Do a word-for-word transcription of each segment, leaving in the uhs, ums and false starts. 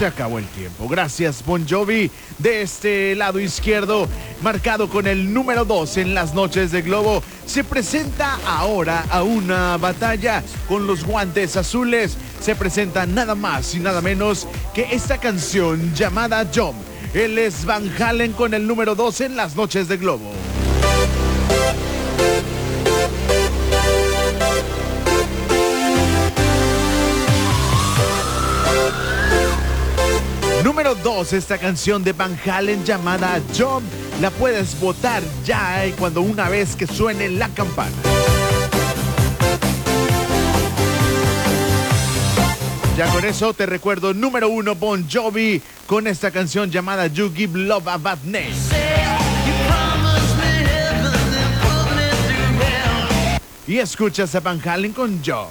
Se acabó el tiempo. Gracias, Bon Jovi. De este lado izquierdo, marcado con el número dos en las noches de Globo, se presenta ahora a una batalla con los guantes azules. Se presenta nada más y nada menos que esta canción llamada Jump. Él es Van Halen con el número dos en las noches de Globo. Número dos, esta canción de Van Halen llamada Jump. La puedes votar ya eh, cuando una vez que suene la campana. Ya con eso te recuerdo, número uno, Bon Jovi con esta canción llamada You Give Love a Bad Name. Y escuchas a Van Halen con Jump.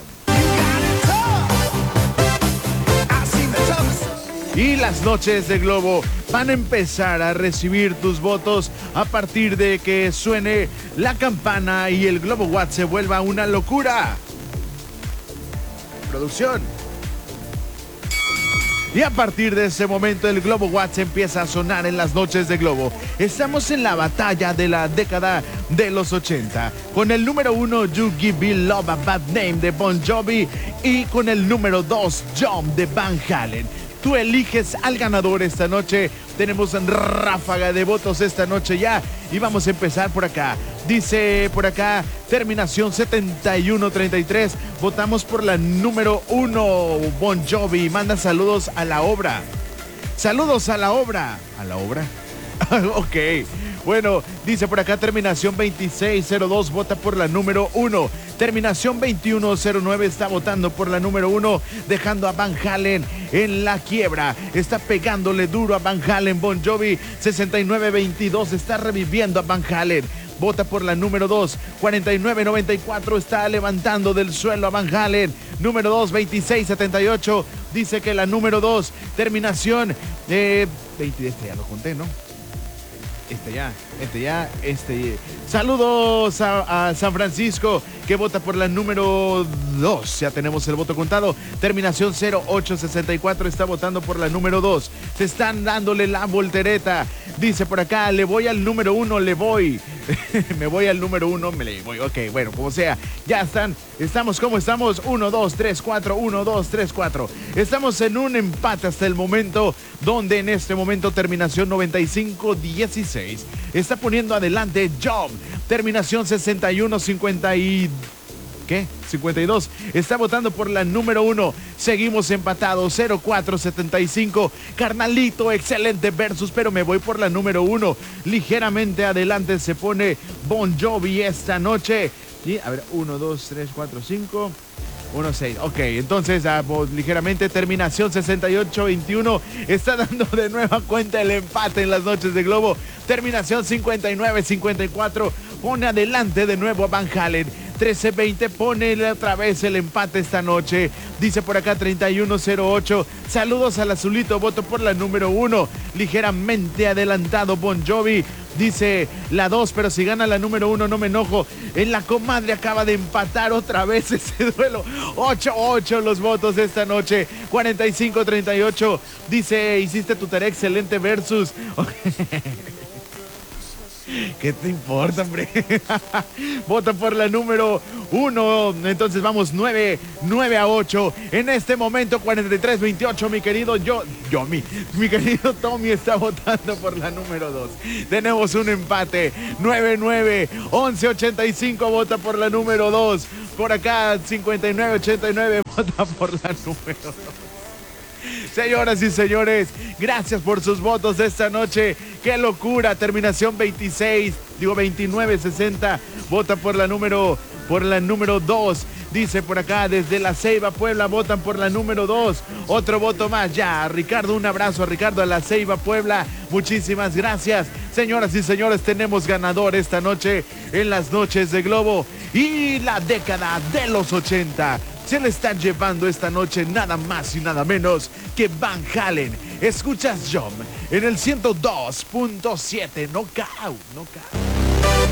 Y las noches de Globo van a empezar a recibir tus votos a partir de que suene la campana y el Globo Watt se vuelva una locura. Producción. Y a partir de ese momento el Globo Watt empieza a sonar en las noches de Globo. Estamos en la batalla de la década de los ochenta. Con el número uno, You Give Me Love a Bad Name de Bon Jovi. Y con el número dos, Jump de Van Halen. Tú eliges al ganador esta noche. Tenemos una ráfaga de votos esta noche ya. Y vamos a empezar por acá. Dice por acá, terminación setenta y uno treinta y tres. Votamos por la número uno, Bon Jovi. Manda saludos a la obra. Saludos a la obra. ¿A la obra? Ok. Bueno, dice por acá, terminación veintiséis cero dos. Vota por la número uno. Terminación veintiuno cero nueve está votando por la número uno, dejando a Van Halen en la quiebra. Está pegándole duro a Van Halen. Bon Jovi sesenta y nueve veintidós está reviviendo a Van Halen. Vota por la número dos. cuarenta y nueve noventa y cuatro está levantando del suelo a Van Halen. Número dos, veintiséis setenta y ocho. Dice que la número dos, terminación eh, veinte, este ya lo conté, ¿no? Este ya, este ya, este. Saludos a, a San Francisco, que vota por la número dos. Ya tenemos el voto contado. Terminación cero ocho sesenta y cuatro está votando por la número dos. Se están dándole la voltereta. Dice por acá, le voy al número uno, le voy. Me voy al número uno, me le voy. Ok, bueno, como sea. Ya están. Estamos como estamos. uno, dos, tres, cuatro. uno, dos, tres, cuatro. Estamos en un empate hasta el momento, donde en este momento terminación noventa y cinco dieciséis está poniendo adelante Jump. Terminación sesenta y uno cincuenta y... ¿Qué? cincuenta y dos. Está votando por la número uno. Seguimos empatados. cero cuatro setenta y cinco. Carnalito, excelente versus, pero me voy por la número uno. Ligeramente adelante se pone Bon Jovi esta noche. Y a ver, uno, dos, tres, cuatro, cinco. uno, seis. Ok, entonces ah, pues, ligeramente terminación sesenta y ocho veintiuno está dando de nueva cuenta el empate en las noches de Globo. Terminación cincuenta y nueve cincuenta y cuatro pone adelante de nuevo a Van Halen. trece veinte pone otra vez el empate esta noche. Dice por acá treinta y uno cero ocho. Saludos al azulito, voto por la número uno. Ligeramente adelantado Bon Jovi. Dice la dos, pero si gana la número uno no me enojo. En la comadre acaba de empatar otra vez ese duelo. ocho ocho los votos esta noche. cuarenta y cinco treinta y ocho. Dice, hiciste tu tarea excelente versus. ¿Qué te importa, hombre? Vota por la número uno. Entonces vamos nueve a ocho. En este momento cuarenta y tres veintiocho. Mi querido yo, yo mi, mi querido Tommy está votando por la número dos. Tenemos un empate. nueve nueve. once ochenta y cinco vota por la número dos. Por acá cincuenta y nueve ochenta y nueve vota por la número dos. Señoras y señores, gracias por sus votos de esta noche. ¡Qué locura! Terminación veintiséis, digo veintinueve sesenta. Vota por la número, por la número dos. Dice por acá, desde La Ceiba, Puebla, votan por la número dos. Otro voto más ya. Ricardo, un abrazo a Ricardo a La Ceiba, Puebla. Muchísimas gracias. Señoras y señores, tenemos ganador esta noche en las noches de Globo. Y la década de los ochenta se le están llevando esta noche nada más y nada menos que Van Halen. Escuchas Jump en el ciento dos punto siete. Knockout, knockout.